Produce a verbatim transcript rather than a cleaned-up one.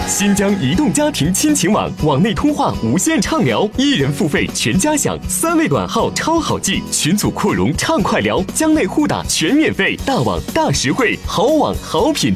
新疆移动家庭亲情网，网内通话无限畅聊，一人付费全家享，三位短号超好记，群组扩容畅快聊，疆内互打全免费，大网大实惠，好网好品。